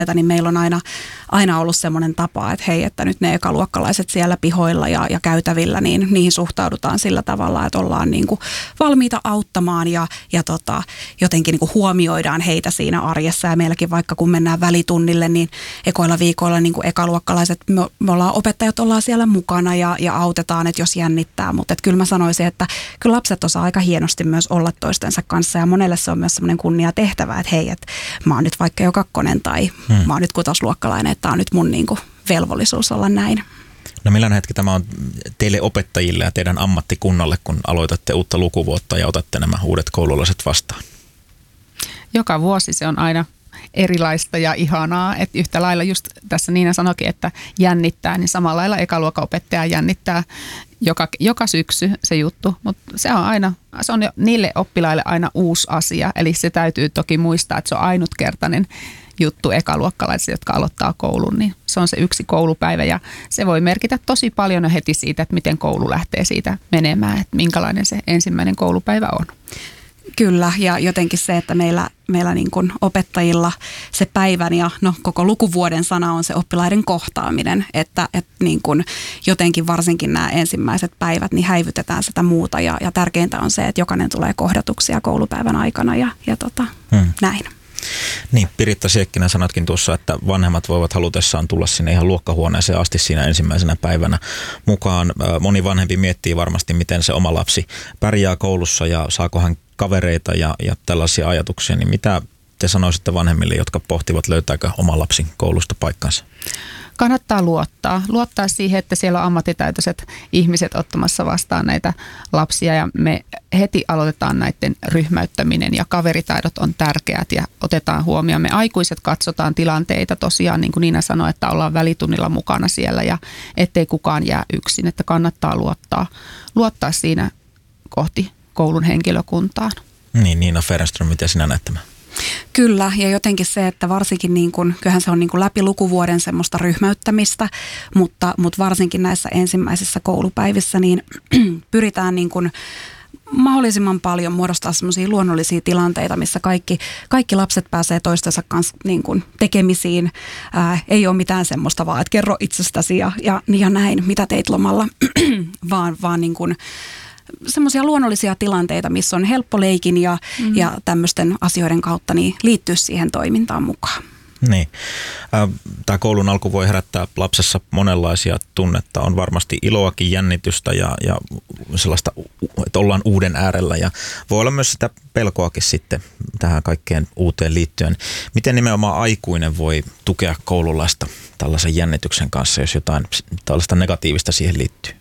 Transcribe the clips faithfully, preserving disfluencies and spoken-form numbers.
niin meillä on aina, aina ollut semmoinen tapa, että hei, että nyt ne ekaluokkalaiset siellä pihoilla ja, ja käytävillä, niin niihin suhtaudutaan sillä tavalla, että ollaan niin kuin valmiita auttamaan ja, ja tota, jotenkin niin kuin huomioidaan heitä siinä arjessa. Ja meilläkin vaikka kun mennään välitunnille, niin ekoilla viikoilla niin kuin ekaluokkalaiset, me, me ollaan opettajat, ollaan siellä mukana ja, ja autetaan, että jos jännittää. Mutta kyllä mä sanoisin, että kyllä lapset osaa aika hienosti myös olla toistensa kanssa ja monelle se on myös semmoinen kunnia tehtävä, että hei, että mä oon nyt vaikka jo kakkonen tai hmm. mä oon nyt kutosluokkalainen, että tää on nyt mun niin kuin velvollisuus olla näin. No millainen hetki tämä on teille opettajille ja teidän ammattikunnalle, kun aloitatte uutta lukuvuotta ja otatte nämä uudet koululaiset vastaan? Joka vuosi se on aina erilaista ja ihanaa, että yhtä lailla just tässä Niina sanoikin, että jännittää, niin samalla lailla ekaluokan opettaja jännittää joka, joka syksy se juttu, mutta se on aina, se on jo niille oppilaille aina uusi asia, eli se täytyy toki muistaa, että se on ainutkertainen juttu ekaluokkalaisille, jotka aloittaa koulun, niin se on se yksi koulupäivä ja se voi merkitä tosi paljon heti siitä, että miten koulu lähtee siitä menemään, että minkälainen se ensimmäinen koulupäivä on. Kyllä, ja jotenkin se, että meillä, meillä niin kuin opettajilla se päivän ja no, koko lukuvuoden sana on se oppilaiden kohtaaminen, että, että niin kuin jotenkin varsinkin nämä ensimmäiset päivät, niin häivytetään sitä muuta ja, ja tärkeintä on se, että jokainen tulee kohdatuksia koulupäivän aikana ja, ja tota, hmm. näin. Niin, Piritta Siekkinen sanotkin tuossa, että vanhemmat voivat halutessaan tulla sinne ihan luokkahuoneeseen asti siinä ensimmäisenä päivänä mukaan. Moni vanhempi miettii varmasti, miten se oma lapsi pärjää koulussa ja saako hän kavereita ja, ja tällaisia ajatuksia. Niin mitä te sanoisitte vanhemmille, jotka pohtivat, löytääkö oma lapsi koulusta paikkansa? Kannattaa luottaa. Luottaa siihen, että siellä on ammattitaitoiset ihmiset ottamassa vastaan näitä lapsia ja me heti aloitetaan näiden ryhmäyttäminen ja kaveritaidot on tärkeät ja otetaan huomioon. Me aikuiset katsotaan tilanteita tosiaan, niin kuin Niina sanoi, että ollaan välitunnilla mukana siellä ja ettei kukaan jää yksin, että kannattaa luottaa, luottaa siinä kohti koulun henkilökuntaan. Niin, Niina Ferenström, miten sinä näet tämän? Kyllä, ja jotenkin se, että varsinkin niin kuin, kyllähän se on niin kuin läpi lukuvuoden semmoista ryhmäyttämistä, mutta, mutta varsinkin näissä ensimmäisissä koulupäivissä niin pyritään niin kuin mahdollisimman paljon muodostaa semmoisia luonnollisia tilanteita, missä kaikki, kaikki lapset pääsee toistensa kanssa niin kuin tekemisiin. Ää, ei ole mitään semmoista vaan, että kerro itsestäsi ja, ja, ja näin, mitä teit lomalla, vaan, vaan niin kuin semmoisia luonnollisia tilanteita, missä on helppo leikin ja, mm. ja tämmöisten asioiden kautta niin liittyä siihen toimintaan mukaan. Niin. Tämä koulun alku voi herättää lapsessa monenlaisia tunnetta. On varmasti iloakin, jännitystä ja, ja sellaista, että ollaan uuden äärellä. Ja voi olla myös sitä pelkoakin sitten tähän kaikkeen uuteen liittyen. Miten nimenomaan aikuinen voi tukea koululaista tällaisen jännityksen kanssa, jos jotain tällaista negatiivista siihen liittyy?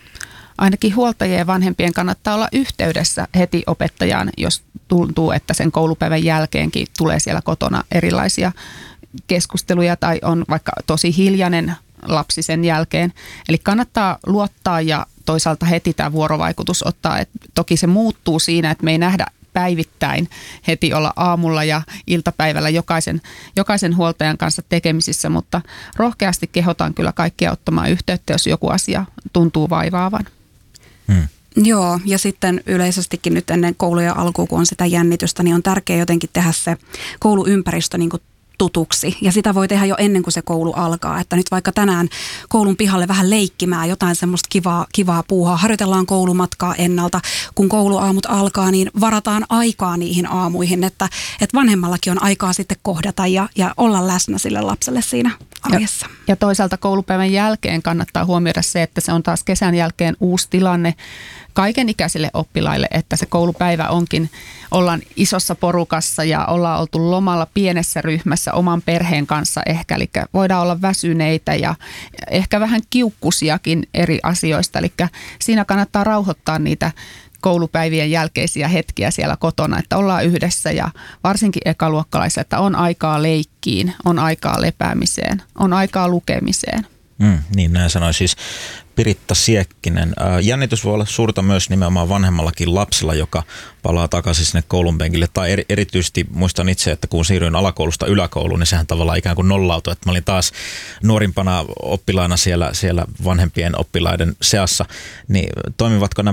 Ainakin huoltajien ja vanhempien kannattaa olla yhteydessä heti opettajaan, jos tuntuu, että sen koulupäivän jälkeenkin tulee siellä kotona erilaisia keskusteluja tai on vaikka tosi hiljainen lapsi sen jälkeen. Eli kannattaa luottaa ja toisaalta heti tämä vuorovaikutus ottaa. Et toki se muuttuu siinä, että me ei nähdä päivittäin heti olla aamulla ja iltapäivällä jokaisen, jokaisen huoltajan kanssa tekemisissä, mutta rohkeasti kehotan kyllä kaikkia ottamaan yhteyttä, jos joku asia tuntuu vaivaavan. Hmm. Joo, ja sitten yleisestikin nyt ennen koulujen alkuun, kun on sitä jännitystä, niin on tärkeää jotenkin tehdä se kouluympäristö niin kuin tutuksi. Ja sitä voi tehdä jo ennen kuin se koulu alkaa. Että nyt vaikka tänään koulun pihalle vähän leikkimään jotain semmoista kivaa, kivaa puuhaa. Harjoitellaan koulumatkaa ennalta. Kun kouluaamut alkaa, niin varataan aikaa niihin aamuihin, että, että vanhemmallakin on aikaa sitten kohdata ja, ja olla läsnä sille lapselle siinä arjessa. Ja, ja toisaalta koulupäivän jälkeen kannattaa huomioida se, että se on taas kesän jälkeen uusi tilanne kaikenikäisille oppilaille, että se koulupäivä onkin, ollaan isossa porukassa ja ollaan oltu lomalla pienessä ryhmässä oman perheen kanssa ehkä, eli voidaan olla väsyneitä ja ehkä vähän kiukkusiakin eri asioista, eli siinä kannattaa rauhoittaa niitä koulupäivien jälkeisiä hetkiä siellä kotona, että ollaan yhdessä ja varsinkin ekaluokkalaisilla, että on aikaa leikkiin, on aikaa lepäämiseen, on aikaa lukemiseen. Mm, niin näin sanoi siis Piritta Siekkinen. Jännitys voi olla suurta myös nimenomaan vanhemmallakin lapsella, joka palaa takaisin sinne koulun penkille. Tai eri, erityisesti muistan itse, että kun siirryin alakoulusta yläkouluun, niin sehän tavallaan ikään kuin nollautui. Että mä olin taas nuorimpana oppilaana siellä, siellä vanhempien oppilaiden seassa. Niin toimivatko nämä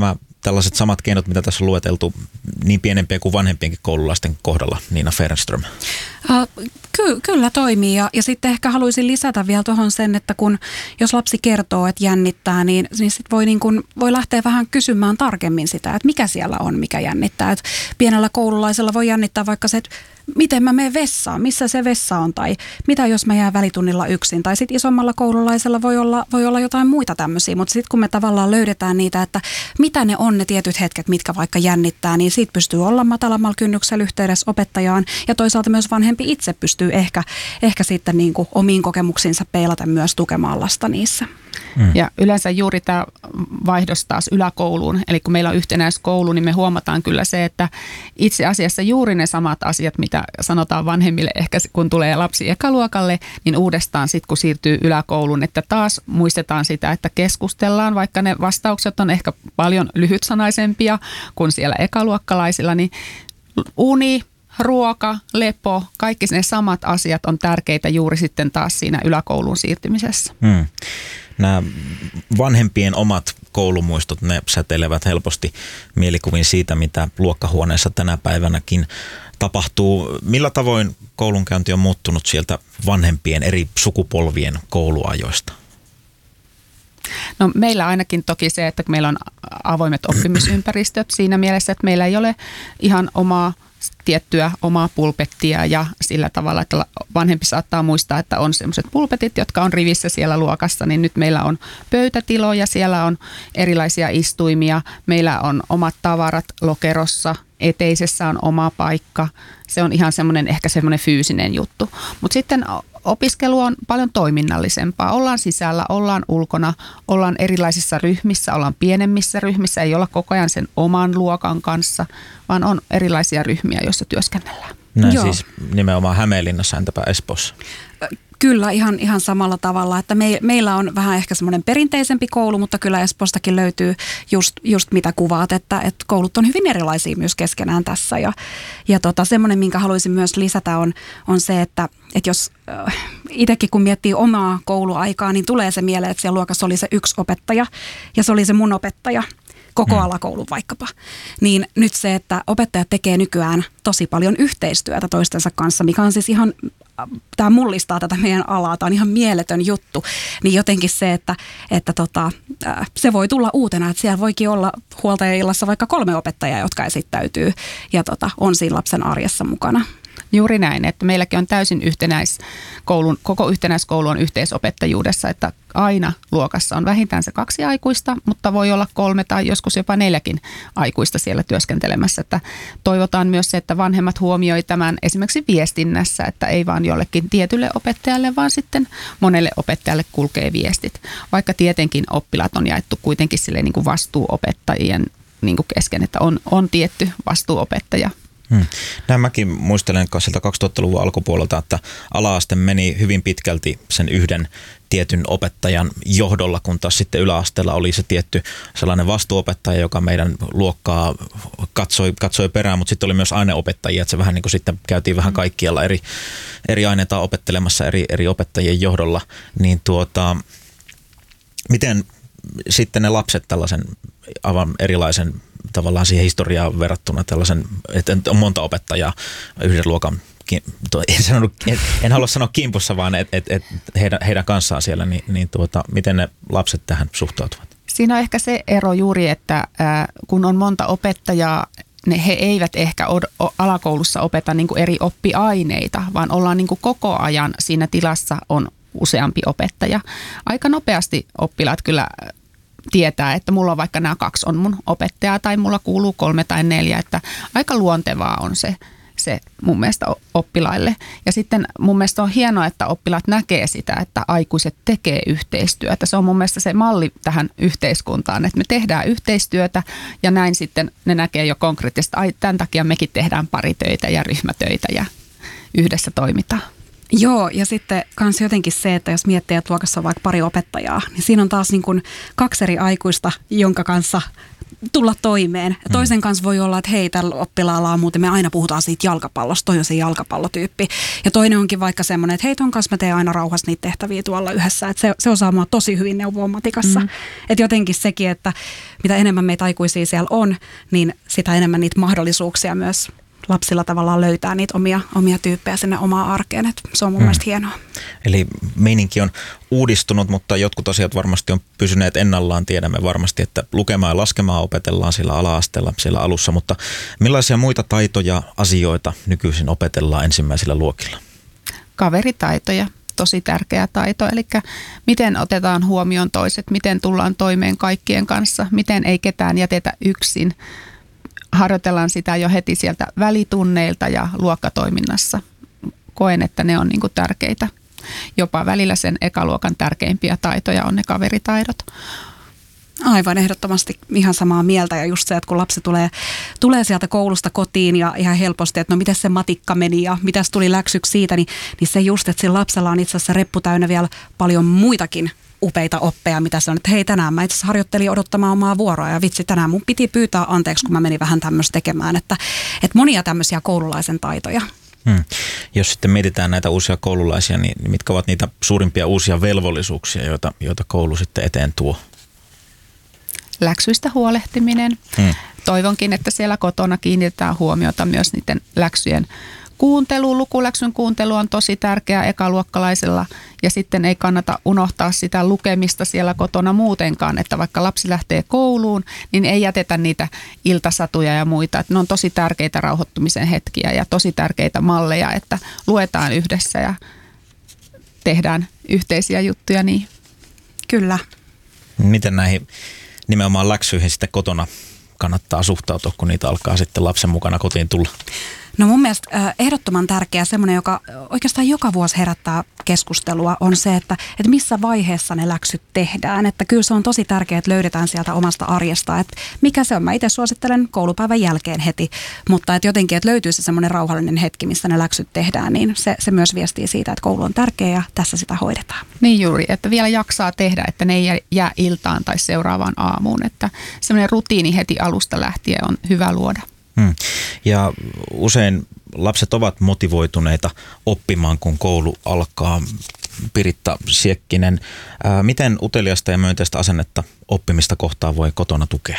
tällaiset samat keinot, mitä tässä on lueteltu, niin pienempien kuin vanhempienkin koululaisten kohdalla, Niina Fernström? Uh, ky- kyllä toimii ja, ja sitten ehkä haluaisin lisätä vielä tuohon sen, että kun jos lapsi kertoo, että jännittää, niin, niin sit voi, niin kun, voi lähteä vähän kysymään tarkemmin sitä, että mikä siellä on, mikä jännittää. Et pienellä koululaisella voi jännittää vaikka se, että miten mä menen vessaan, missä se vessa on tai mitä jos mä jään välitunnilla yksin. Tai sitten isommalla koululaisella voi olla, voi olla jotain muita tämmöisiä, mutta sitten kun me tavallaan löydetään niitä, että mitä ne on ne tietyt hetket, mitkä vaikka jännittää, niin siitä pystyy olla matalammalla kynnyksellä yhteydessä opettajaan ja toisaalta myös vanhempi itse pystyy ehkä, ehkä sitten niin kuin omiin kokemuksiinsa peilata myös tukemaan lasta niissä. Mm. Ja yleensä juuri tämä vaihdos taas yläkouluun, eli kun meillä on yhtenäiskoulu, niin me huomataan kyllä se, että itse asiassa juuri ne samat asiat, mitä sanotaan vanhemmille ehkä kun tulee lapsi ekaluokalle, niin uudestaan sitten kun siirtyy yläkouluun, että taas muistetaan sitä, että keskustellaan, vaikka ne vastaukset on ehkä paljon lyhytsanaisempia kuin siellä ekaluokkalaisilla, niin uni, ruoka, lepo, kaikki ne samat asiat on tärkeitä juuri sitten taas siinä yläkouluun siirtymisessä. Hmm. Nämä vanhempien omat koulumuistot, ne säteilevät helposti mielikuvin siitä, mitä luokkahuoneessa tänä päivänäkin tapahtuu. Millä tavoin koulunkäynti on muuttunut sieltä vanhempien eri sukupolvien kouluajoista? No meillä ainakin toki se, että meillä on avoimet oppimisympäristöt siinä mielessä, että meillä ei ole ihan omaa tiettyä omaa pulpettia ja sillä tavalla, että vanhempi saattaa muistaa, että on sellaiset pulpetit, jotka on rivissä siellä luokassa, niin nyt meillä on pöytätiloja, siellä on erilaisia istuimia, meillä on omat tavarat lokerossa, eteisessä on oma paikka, se on ihan semmoinen ehkä semmoinen fyysinen juttu, mutta sitten opiskelu on paljon toiminnallisempaa. Ollaan sisällä, ollaan ulkona, ollaan erilaisissa ryhmissä, ollaan pienemmissä ryhmissä, ei olla koko ajan sen oman luokan kanssa, vaan on erilaisia ryhmiä, joissa työskennellään. Näin siis nimenomaan Hämeenlinnassa, entäpä Espoossa? Kyllä, ihan, ihan samalla tavalla, että me, meillä on vähän ehkä semmoinen perinteisempi koulu, mutta kyllä Espoostakin löytyy just, just mitä kuvaat, että, että koulut on hyvin erilaisia myös keskenään tässä. Ja, ja tota, semmoinen, minkä haluaisin myös lisätä, on, on se, että, että jos äh, itsekin kun miettii omaa kouluaikaa, niin tulee se mieleen, että siellä luokassa oli se yksi opettaja ja se oli se mun opettaja. Koko alakoulun vaikkapa, niin nyt se, että opettajat tekee nykyään tosi paljon yhteistyötä toistensa kanssa, mikä on siis ihan, tämä mullistaa tätä meidän alaa, tämä on ihan mieletön juttu, niin jotenkin se, että, että tota, se voi tulla uutena, että siellä voikin olla huoltajaillassa vaikka kolme opettajaa, jotka esittäytyy ja tota, on siinä lapsen arjessa mukana. Juuri näin, että meilläkin on täysin yhtenäiskoulun, koko yhtenäiskoulu on yhteisopettajuudessa, että aina luokassa on vähintään se kaksi aikuista, mutta voi olla kolme tai joskus jopa neljäkin aikuista siellä työskentelemässä. Että toivotaan myös se, että vanhemmat huomioi tämän esimerkiksi viestinnässä, että ei vaan jollekin tietylle opettajalle, vaan sitten monelle opettajalle kulkee viestit. Vaikka tietenkin oppilaat on jaettu kuitenkin silleen niin kuin vastuuopettajien niin kuin kesken, että on, on tietty vastuuopettaja. Hmm. Näin mäkin muistelen sieltä kaksituhattaluvun alkupuolelta, että ala-aste meni hyvin pitkälti sen yhden tietyn opettajan johdolla, kun taas sitten yläasteella oli se tietty sellainen vastuuopettaja, joka meidän luokkaa katsoi, katsoi perään, mutta sitten oli myös aineopettajia, että se vähän niin kuin sitten käytiin vähän kaikkialla eri, eri aineita opettelemassa eri, eri opettajien johdolla, niin tuota, miten sitten ne lapset tällaisen aivan erilaisen tavallaan siihen historiaan verrattuna tällaisen, että on monta opettajaa yhden luokan, en, sanonut, en, en halua sanoa kimpussa, vaan että et, et heidän, heidän kanssaan siellä, niin, niin tuota, miten ne lapset tähän suhtautuvat? Siinä on ehkä se ero juuri, että ää, kun on monta opettajaa, ne he eivät ehkä od, o, alakoulussa opeta niin kuin eri oppiaineita, vaan ollaan niin kuin koko ajan siinä tilassa on useampi opettaja. Aika nopeasti oppilaat kyllä tietää, että mulla on vaikka nämä kaksi on mun opettajaa tai mulla kuuluu kolme tai neljä, että aika luontevaa on se, se mun mielestä oppilaille. Ja sitten mun mielestä on hienoa, että oppilaat näkee sitä, että aikuiset tekee yhteistyötä. Se on mun mielestä se malli tähän yhteiskuntaan, että me tehdään yhteistyötä ja näin sitten ne näkee jo konkreettisesti, ai tämän takia mekin tehdään paritöitä ja ryhmätöitä ja yhdessä toimitaan. Joo, ja sitten kans jotenkin se, että jos miettii, että luokassa on vaikka pari opettajaa, niin siinä on taas niin kuin kaksi eri aikuista, jonka kanssa tulla toimeen. Toisen kanssa voi olla, että hei, tällä oppilaalla on muuten, me aina puhutaan siitä jalkapallosta, toi on se jalkapallotyyppi. Ja toinen onkin vaikka semmoinen, että hei, ton kanssa mä teen aina rauhassa niitä tehtäviä tuolla yhdessä. Että se, se osaa mua tosi hyvin neuvoa matikassa. Mm. Että jotenkin sekin, että mitä enemmän meitä aikuisia siellä on, niin sitä enemmän niitä mahdollisuuksia myös lapsilla tavallaan löytää niitä omia, omia tyyppejä sinne omaan arkeen. Et se on mun hmm. mielestä hienoa. Eli meininki on uudistunut, mutta jotkut asiat varmasti on pysyneet ennallaan. Tiedämme varmasti, että lukemaan ja laskemaan opetellaan sillä ala-asteella, siellä alussa. Mutta millaisia muita taitoja, asioita nykyisin opetellaan ensimmäisillä luokilla? Kaveritaitoja. Tosi tärkeä taito, eli miten otetaan huomioon toiset, miten tullaan toimeen kaikkien kanssa, miten ei ketään jätetä yksin. Harjoitellaan sitä jo heti sieltä välitunneilta ja luokkatoiminnassa. Koen, että ne on niin kuin tärkeitä. Jopa välillä sen ekaluokan tärkeimpiä taitoja on ne kaveritaidot. Aivan ehdottomasti ihan samaa mieltä ja just se, että kun lapsi tulee, tulee sieltä koulusta kotiin ja ihan helposti, että no miten se matikka meni ja mitäs tuli läksyksi siitä, niin, niin se just, että sillä lapsella on itse asiassa reppu täynnä vielä paljon muitakin upeita oppeja, mitä se on, että hei, tänään mä itse asiassa harjoittelin odottamaan omaa vuoroa ja vitsi, tänään mun piti pyytää anteeksi, kun mä menin vähän tämmöistä tekemään, että, että monia tämmöisiä koululaisen taitoja. Hmm. Jos sitten mietitään näitä uusia koululaisia, niin mitkä ovat niitä suurimpia uusia velvollisuuksia, joita, joita koulu sitten eteen tuo? Läksyistä huolehtiminen. Hmm. Toivonkin, että siellä kotona kiinnitetään huomiota myös niiden läksyjen kuuntelu. Lukuläksyn kuuntelu on tosi tärkeää ekaluokkalaisella ja sitten ei kannata unohtaa sitä lukemista siellä kotona muutenkaan, että vaikka lapsi lähtee kouluun, niin ei jätetä niitä iltasatuja ja muita. Että ne on tosi tärkeitä rauhoittumisen hetkiä ja tosi tärkeitä malleja, että luetaan yhdessä ja tehdään yhteisiä juttuja niin. Kyllä. Miten näihin nimenomaan läksyihin sitten kotona kannattaa suhtautua, kun niitä alkaa sitten lapsen mukana kotiin tulla? No mun mielestä ehdottoman tärkeä, semmoinen, joka oikeastaan joka vuosi herättää keskustelua, on se, että, että missä vaiheessa ne läksyt tehdään. Että kyllä se on tosi tärkeää, että löydetään sieltä omasta arjesta, että mikä se on. Mä itse suosittelen koulupäivän jälkeen heti, mutta että jotenkin, että löytyy se semmoinen rauhallinen hetki, missä ne läksyt tehdään, niin se, se myös viestii siitä, että koulu on tärkeä ja tässä sitä hoidetaan. Niin juuri, että vielä jaksaa tehdä, että ne ei jää iltaan tai seuraavaan aamuun, että semmoinen rutiini heti alusta lähtien on hyvä luoda. Hmm. Ja usein lapset ovat motivoituneita oppimaan, kun koulu alkaa. Piritta Siekkinen, ää, miten uteliasta ja myönteistä asennetta oppimista kohtaan voi kotona tukea?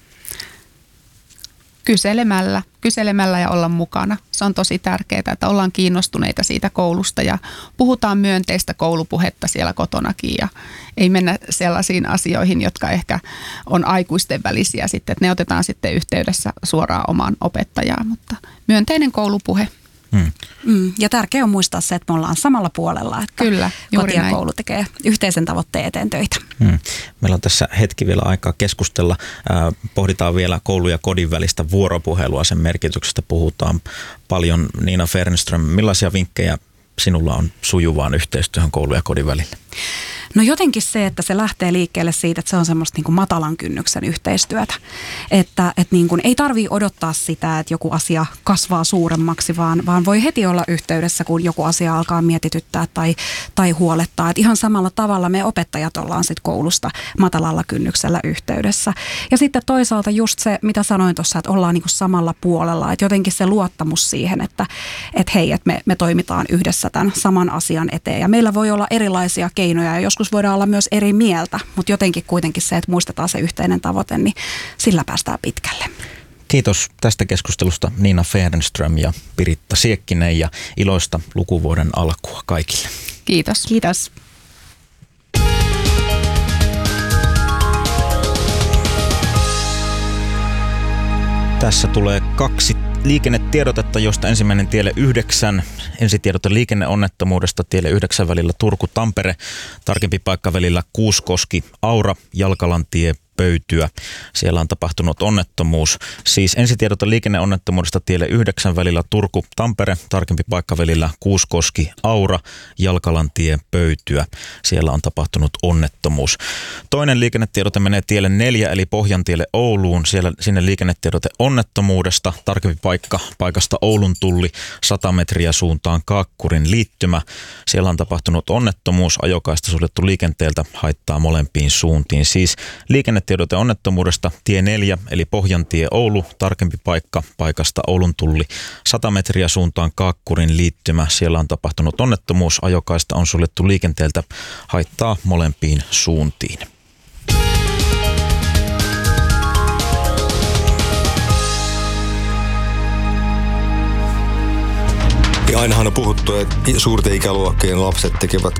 Kyselemällä, kyselemällä ja olla mukana. Se on tosi tärkeää, että ollaan kiinnostuneita siitä koulusta ja puhutaan myönteistä koulupuhetta siellä kotonakin ja ei mennä sellaisiin asioihin, jotka ehkä on aikuisten välisiä sitten, että ne otetaan sitten yhteydessä suoraan omaan opettajaan, mutta myönteinen koulupuhe. Hmm. Mm, ja tärkeää on muistaa se, että me ollaan samalla puolella, että Kyllä, koti ja näin. koulu tekee yhteisen tavoitteen eteen töitä. Hmm. Meillä on tässä hetki vielä aikaa keskustella. Äh, pohditaan vielä koulu ja kodin välistä vuoropuhelua, sen merkityksestä puhutaan paljon. Niina Fernström, millaisia vinkkejä sinulla on sujuvaan yhteistyöhön koulu ja kodin välillä? No jotenkin se, että se lähtee liikkeelle siitä, että se on semmoista niin kuin matalan kynnyksen yhteistyötä. Että, että niin kuin ei tarvitse odottaa sitä, että joku asia kasvaa suuremmaksi, vaan, vaan voi heti olla yhteydessä, kun joku asia alkaa mietityttää tai, tai huolettaa. Että ihan samalla tavalla me opettajat ollaan sitten koulusta matalalla kynnyksellä yhteydessä. Ja sitten toisaalta just se, mitä sanoin tuossa, että ollaan niin kuin samalla puolella. Että jotenkin se luottamus siihen, että, että hei, että me, me toimitaan yhdessä tämän saman asian eteen. Ja meillä voi olla erilaisia keinoja ja joskus voidaan olla myös eri mieltä, mutta jotenkin kuitenkin se, että muistetaan se yhteinen tavoite, niin sillä päästään pitkälle. Kiitos tästä keskustelusta Niina Fernström ja Piritta Siekkinen ja iloista lukuvuoden alkua kaikille. Kiitos. Kiitos. Tässä tulee kaksi liikennetiedotetta, josta ensimmäinen tielle yhdeksän. Ensitiedote liikenneonnettomuudesta tielle yhdeksän välillä Turku-Tampere. Tarkempi paikka välillä Kuuskoski-Aura, Jalkalantie, Pöytyä. Siellä on tapahtunut onnettomuus. Siis ensitiedote liikenneonnettomuudesta tielle yhdeksän välillä Turku-Tampere, tarkempi paikka välillä Kuuskoski-Aura, Jalkalantie Pöytyä. Siellä on tapahtunut onnettomuus. Toinen liikennetiedote menee tielle neljä eli Pohjantielle Ouluun. Siellä, sinne liikennetiedote onnettomuudesta, tarkempi paikka paikasta Oulun tulli, sata metriä suuntaan Kaakkurin liittymä. Siellä on tapahtunut onnettomuus, ajokaista suljettu liikenteeltä, haittaa molempiin suuntiin. Siis liikennetiedote onnettomuudesta tie neljä eli Pohjantie Oulu, tarkempi paikka paikasta Oulun tulli, sata metriä suuntaan Kaakkurin liittymä. Siellä on tapahtunut onnettomuus, ajokaista on suljettu liikenteeltä, haittaa molempiin suuntiin. Ja ainahan on puhuttu, että suurten ikäluokkien lapset tekevät